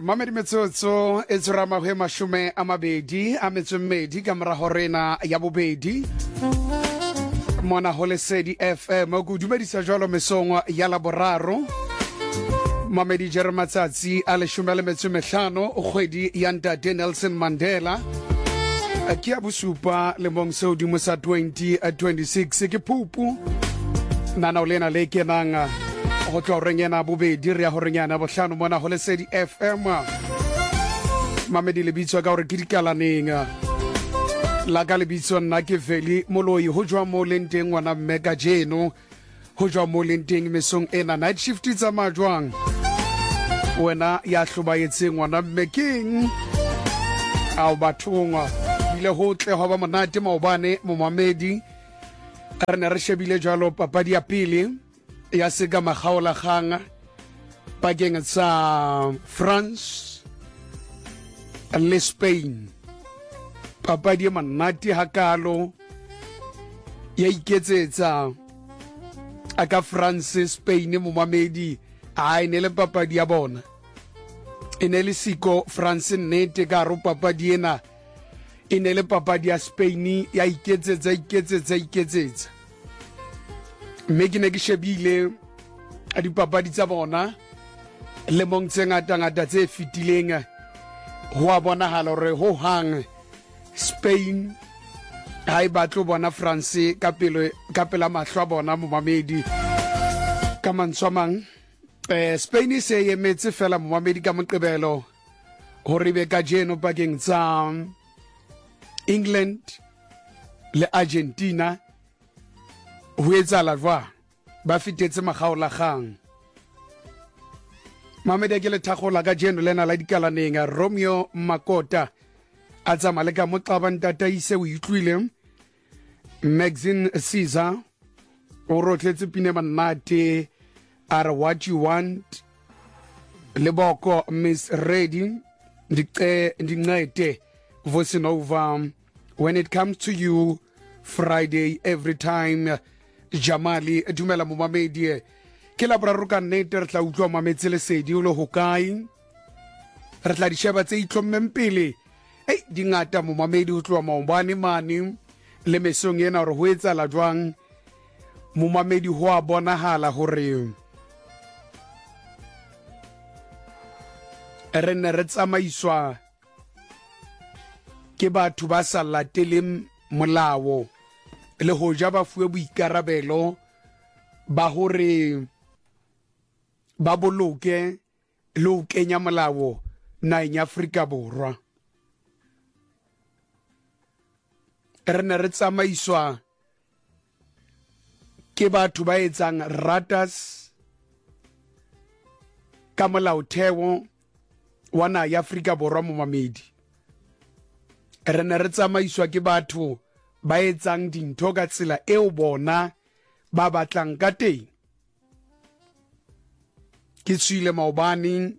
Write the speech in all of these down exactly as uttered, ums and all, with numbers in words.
Mamedi metsotso e tshwarama hwe mashume a mabedi a metso mmedi ka mora horena ya bobedi mona ho Lesedi F M go dumedisa jwalo mesongwa ya laboraro Mamedi jere matsatsi a leshome le metso mehlano kgwedi ya Ntate Nelson Mandela ke a bosupa le mong se hodimo sa twenty twenty-six ke Phupu nana olena le kenanga go tlo rengena bobedi re ya go renyana bohlano mona ho Lesedi F M Mamedi le bitso ka gore ke dikalaneng la ka le bitso nna ke Veli Moloi ho jwa mo lenteng wana mmeka jeno ho jwa mo lenteng mesong ena night shift tsa majwang wena ya hlobaetseng wana mmeking ao bathongwa ile ho tle ho ba monate maobane mo Mamedi re ne re shebile jalo papadi ya pele ya sega magaola gang pakeng tsa France le Spain papadi ya manati hakalo ya iketsetsa aka France Spain mo Mamedi a ine le papadi ya bona ine le siko France nete ka ro papadi ena ine le papadi ya Spain ya iketsetsa iketsetsa iketsetsa mme ke ne ke shebile a dipapadi tsa bona le mong tse ngata ngata tse fitileng ho a bonahala hore ho hang Spain ha e batlo bona France ka pele ka pela mahlo a bona mo Mamedi ka mantswe a mang eh Spain se ye metse fela mo Mamedi ka moqebelo hore be ka jeno pakeng tsa England le Argentina ho etsa la jwa ba fitetse magaola gang Mamedi ke le thagola ka jeno lena la dikalaneng Romeo Makota a tsamale ka moqaba ntata ise o itlwile Maxine Caesar o rotletse pine manate are what you want leboko Miss Ready ndike ndinqete voice over when it comes to you Friday every time Jamali dumela mo Mamedi ke la bra roka nete re tla utlwa mametse Lesedi o le hokae re tla di sheba tse itlhommeng pele ei dingata mo Mamedi ho tloa maobane mane le mesong ena re ho etsa la jwang mo Mamedi ho a bonahala hore re ne re tsamaiswa ke batho ba sa lateleng molao le ho ja ba fuwe boikarabelo ba hore ba boloke le ho kenya molao naheng ya Afrika Borwa re ne re tsamaiswa ke batho ba etsang ratas ka molaotheo wa naha ya Afrika Borwa mo Mamedi re ne re tsamaiswa ke batho ba etsang dintho ka tsela eo bona ba batlang ka teng ke tswile maobane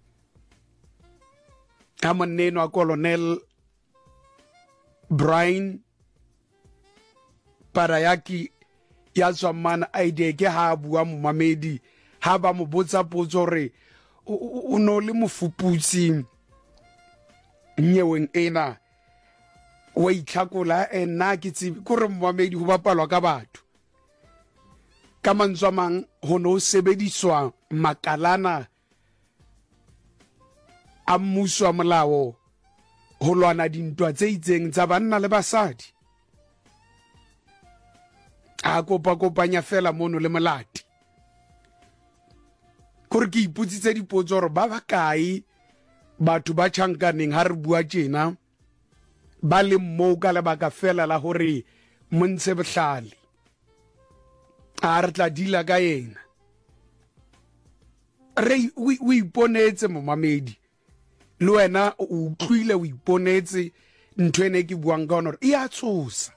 ka moneno a Colonel Brian Parayaki ya tswamana idea ke ha bua mo Mamedi ha ba mo botsa potso re o no le mofuputsi nyeweng ena wa itlhakola ena ke tsi gore mo Mamedi ho bapalwa ka batho ka mantswe a mang ho no sebediswa makalana a mmuso wa molao ho lwana dintwa tse itseng tsa banna le basadi a kopa kopanya fela mono le molati gore ke iputsitse dipotso hore ba ba kae batho ba tjhankaneng ha re bua tjena ba le mo ka lebaka fela la hore montshe bohlale a re tla dila ka yena re o iponetse mo Mamedi le wena o tlwile o iponetse ntho ene ke buang ka ona e a tshosa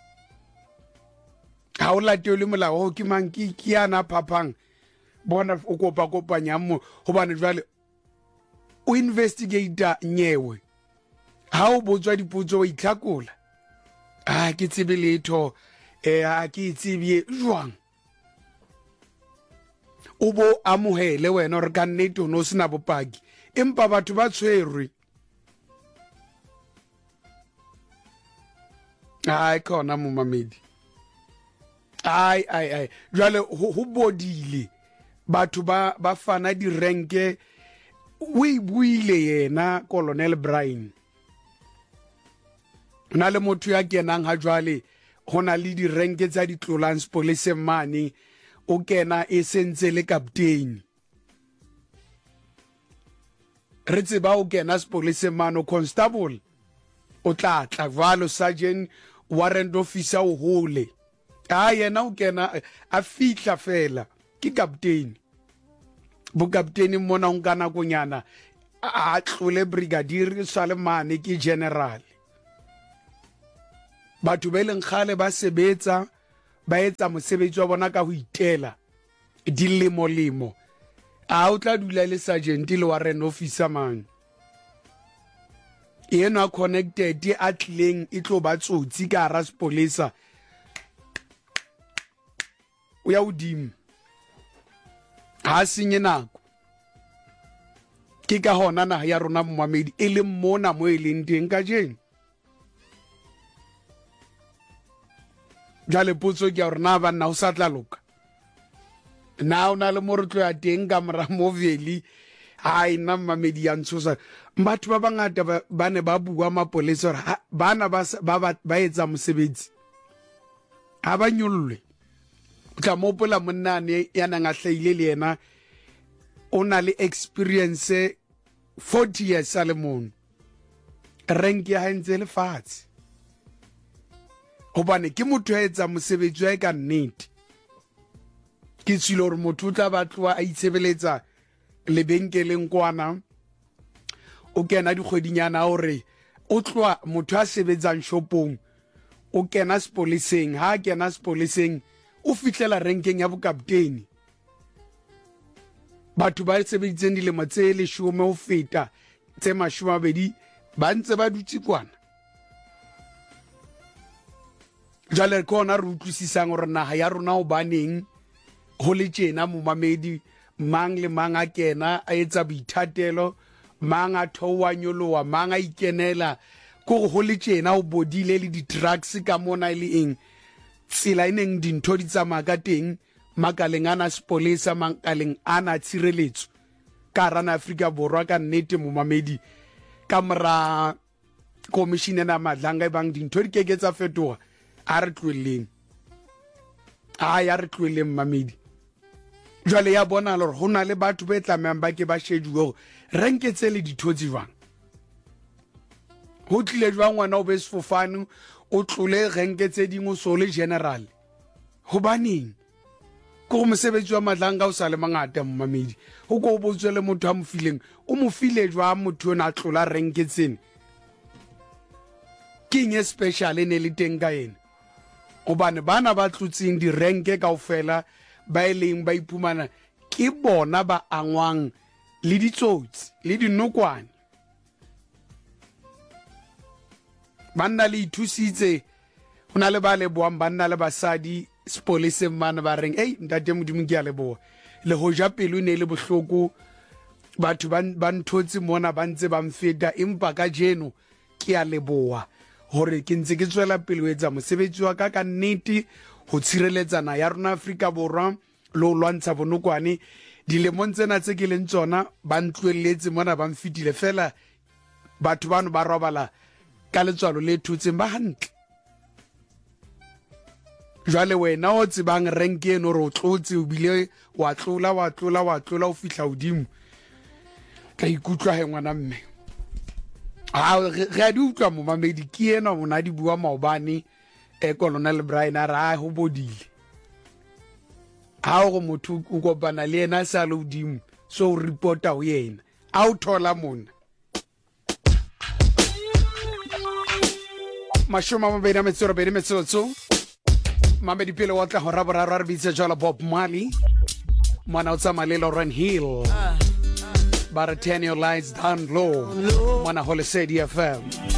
ha o latele molao ke mang ke kiana phapang bona o kopa kopanya mo hobane jwale o investigator nyewe ha o botswa dipotso o itlhakola a ke tsebe letho eh a ke tsebe jwang o bo amohele wena re ka nnete o no sena bopaki empa batho ba tshwerwe ai khona momamedi ai ai ai jwale ho bodile batho ba ba fana di renke o ibuile yena Colonel Brian na le motho ya kenang ha jwale hona le di renke tsa di tlolans police mane o kena e sentse le captain re tseba o kena police mane constable o tla tla valo sergeant warrant officer o hole a yena o kena a fitla fela ke captain bo captain mona o kana konyana a tlole brigadier Salemane ke general batho ba leng khale ba sebetsa ba etsa mosebetsi wa bona ka ho itela dilemo lemo a o tla dula le sergeant le warrant officer man yena connected a tleng e tlo ba tsotsi ka ra sepolisa o ya udim ha senye nako ke ka hona na ya rona momamedi e le mona mo e leng teng ka jeng jale potso ke re na ba nna o sa tla loka na o na le morotlo ya teng ka mora moveli ai na mamedi ya ntsosa batho ba bangata ba ne ba bua mapolesa hore bana ba ba etsa mosebetsi ha ba nyollwe tla mopola monnane ya nang a hlaile le yena o na le experience forty years Salemon rank ya hantse le fatshe hobane ke motho ya etsa mosebetsi wa ka nnete ke tsilo re motho tla batloa a itsebeletsa lebenkeleng kwana o kena di kgwedinyana hore o tloa motho a sebetsang shopong o kena sepoliseng ha kena sepoliseng o fitlela rankeng ya bokapteni batho ba sebeditseng dilemo tse leshome ho feta tse mashome a mabedi ba ntse ba dutse kwana jale kona re utlwisisang hore naha ya rona o baneng ho le tjena momamedi mang le mang a kena a etsa boithatelo mang a thowa nyolowa mang a ikenela go go le tjena o bodile le di drugs ka mona ile eng tsela ineng dintho di tsamaya ka teng makaleng ana sepolisa makaleng ana tshireletso ka rana Afrika Borwa ka nnete momamedi ka mora commissioner na madlanga bang dintho di keketsa fetoga a re tlweleng a ya re tlweleng mamedi jwale ya bona le hona le batho ba tlameang ba ke ba sheduwe renke tse le dithotsi jwang ho tlile jwang wana o be sefofane o tlole renke tse dingwe so le general ho baneng go mosebetsi wa madlanga o sa le mangata mmamedi ho go botswe le motho a mo fileng o mo file jwa motho na tlola renke tsene king special ene le teng ka ena obane bana ba tlutsing di renke kaofela ba eleng ba iphumana ke bona ba angwang le ditsotsi le dinokwane banna le ithusitse hona le ba le boang banna le basadi sepolise mana ba reng ei ntate modimo ke a leboa le hoja pelo ne le bohloko batho ba nthotse mona ba ntse ba mfeta empa ka jeno ke a leboa hore ke ntse ke tswela pelo etsa mosebetsi wa ka ka nnete ho tshireletsana ya rona Afrika Borwa lo lwantsha bonokwane dilemong tsena tse ke leng tsona ba ntlweletse mona ba mfitile fela batho bano ba robala ka letswalo le thutseng ba hantle jwale wena o tsebang renke eno re o tlotse o bile wa tlola wa tlola wa tlola o fihla hodimo ka ikutlwa he ngwana mme a re a di utlwa momamedi ke ena mona di bua maobane e Colonel Brian a ra ho bodile ha o motho o kopana le ena sa lo hodimo so o reporta ho yena a o thola mona mashoma mabedi a metsero bedi metsotso mamedi pele wa tla hora boraro a re bitse jwala Bob Marley mwana o tsamaya le Lauryn Hill ba re turn your lights down low mwana Holesedi F M